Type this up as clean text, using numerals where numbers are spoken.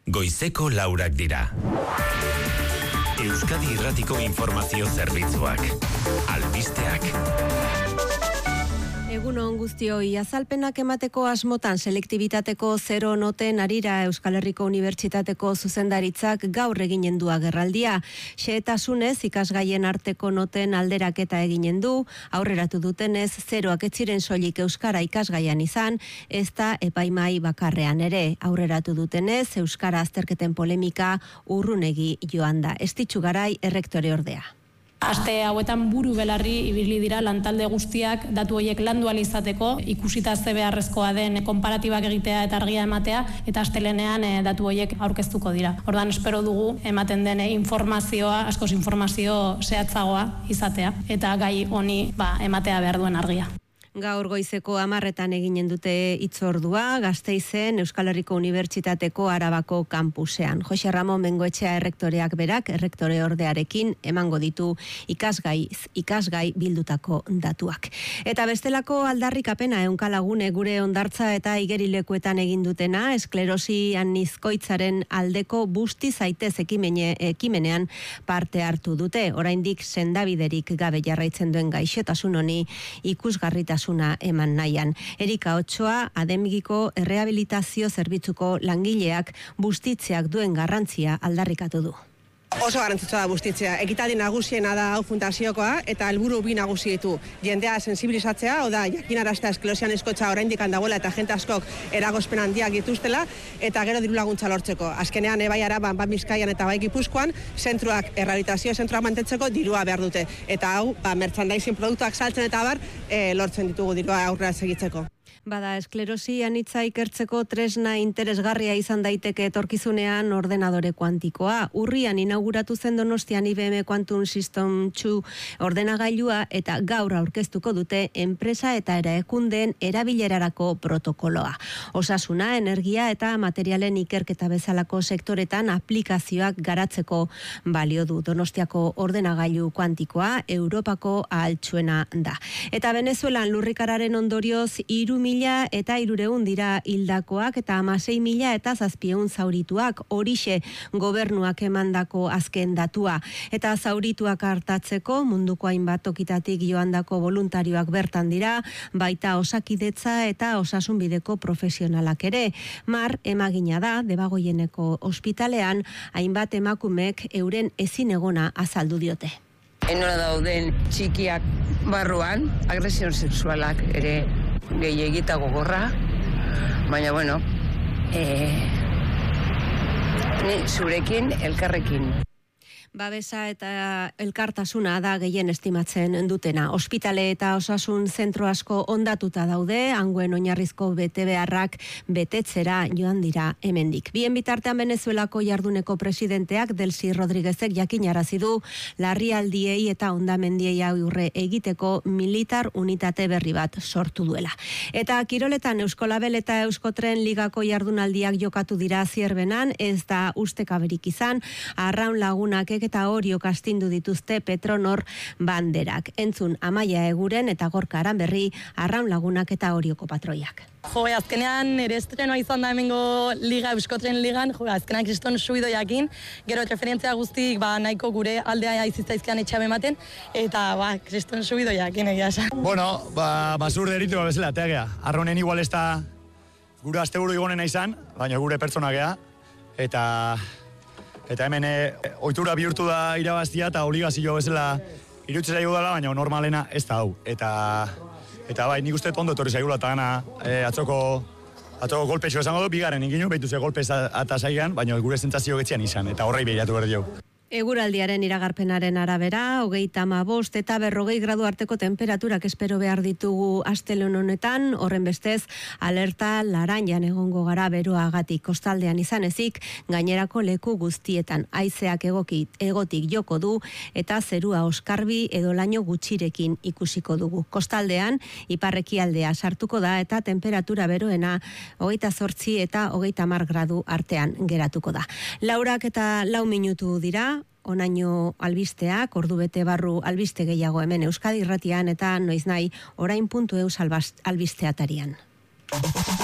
goizeko 4 dira. Euskadi Irratiko Informazio Zerbitzuak. Albisteak. Egunon guztioi, azalpenak emateko asmotan selektibitateko 0 noten arira Euskal Herriko Unibertsitateko zuzendaritzak gaur eginen du agerraldia. Xehetasunez ikasgaien arteko noten alderaketa eginen du, aurreratu dutenez 0ak ez ziren soilik euskara ikasgaian izan, ez da epaimai bakarrean ere. Aurreratu dutenez euskara azterketen polemika urrunegi joan da. Estitxu Garai errektore ordea. Aste hauetan buru belarri ibili dira lantalde guztiak datu horiek landu ahal izateko, ikusita ze beharrezkoa den konparatibak egitea eta argia ematea, eta astelehenean datu horiek aurkeztuko dira. Orduan espero dugu ematen den informazioa, askoz informazio zehatzagoa izatea, eta gai honi ematea behar duen argia. Gaur goizeko 10etan eginen dute hitzordua Gasteizen Euskal Herriko Unibertsitateko Arabako kampusean. Jose Ramon Bengoetxea errektoreak berak errektore ordearekin emango ditu ikasgai bildutako datuak. Eta bestelako aldarrikapena ehunkalagune gure hondartza eta igerilekuetan egin dutena esklerosi anizkoitzaren aldeko busti zaitez ekimenean parte hartu dute. Oraindik sendabiderik gabe jarraitzen duen gaixotasun honi ikusgarritasuna eman nahian. Erika Otsoa, Ademigiko errehabilitazio zerbitzuko langileak bustitzeak duen garrantzia aldarrikatu du. Oso garrantzitsua da bustitzea. Ekitaldi nagusiena da hau fundaziokoa eta helburu bi nagusi ditu. Jendea sensibilizatzea, oda jakinaraztea esklerosi anizkoitza oraindik dagoela eta jende askok eragozpen handiak dituztela eta gero diru laguntza lortzeko. Azkenean bai Araban, bai Bizkaian eta bai Gipuzkoan zentroak errehabilitazio zentroak mantentzeko dirua behar dute. Eta hau merchandising produktuak saltzen eta lortzen ditugu dirua aurrera segitzeko. Bada, esklerosi anitza ikertzeko tresna interesgarria izan daiteke etorkizunean ordenadore kuantikoa. Urrian inauguratu zen Donostian IBM Quantum System 2 ordenagailua eta gaur aurkeztuko dute enpresa eta erakundeen erabilerarako protokoloa. Osasuna, energia eta materialen ikerketa bezalako sektoretan aplikazioak garatzeko balio du. Donostiako ordenagailu kuantikoa Europako ahaltsuena da. Eta Venezuelan lurrikararen ondorioz 3.000 eta 300 dira hildakoak eta 16.000 eta 700 zaurituak, horixe gobernuak emandako azken datua. Eta zaurituak hartatzeko munduko hainbat tokitatik joandako voluntarioak bertan dira, baita osakidetza eta osasunbideko profesionalak ere. Mar emagina da, Debagoieneko ospitalean, hainbat emakumek euren ezinegona azaldu diote. Nola dauden txikiak barruan, agresio sexualak ere gehiegita gogorra, baina ni zurekin elkarrekin. Babesa eta elkartasuna da gehien estimatzen dutena. Ospitale eta osasun zentro asko ondatuta daude, hangoen oinarrizko betebeharrak betetzera joan dira hemendik. Bien bitartean Venezuelako jarduneko presidenteak Delcy Rodríguezek jakinarazi du larrialdiei eta hondamendiei aurre egiteko militar unitate berri bat sortu duela. Eta kiroletan Euskolabel eta Euskotren ligako jardunaldiak jokatu dira Zierbenan, ez da ustekaberik izan, Arraun Lagunak eta Oriok astindu dituzte Petronor banderak. Entzun Amaia Eguren eta Gorka Aranberri, Arraun Lagunak eta Orioko patroiak. Azkenean ere estrenoa izan da hemengo liga, Euskotren ligan, azkenean kriston subidoiakin, gero referentzia guztik nahiko gure aldea iziztaizkean etxabe ematen, eta kriston subidoiakin egia esan. Basur deritu bezala, teagea. Arraunen igual ez da gure asteburu igonena izan, baina gure pertsona gea, eta hemen ohitura bihurtu da irabaztia eta obligazio bezala iruditzen zaigu dela, baina normalena ez da hau. Eta bai, nik uste ondo etorri zaigula eta gana atzoko golpexo esango du, bigarren inginu, behitu ze golpez eta zaigan, baina gure sentsazio getzean izan, eta horrei behiratu behar dugu. Eguraldiaren iragarpenaren arabera, 35 eta 40 gradu arteko temperaturak espero behar ditugu astelehen honetan, horren bestez, alerta laranjan egongo gara beroagatik kostaldean izan ezik, gainerako leku guztietan haizeak egotik joko du, eta zerua oskarbi edo laino gutxirekin ikusiko dugu. Kostaldean, iparrekialdea sartuko da, eta temperatura beroena 28 eta 30 gradu artean geratuko da. 4 minutu dira, onaino albisteak, ordubete barru albiste gehiago hemen Euskadi Irratian eta noiznahi orain.eus albisteatarian.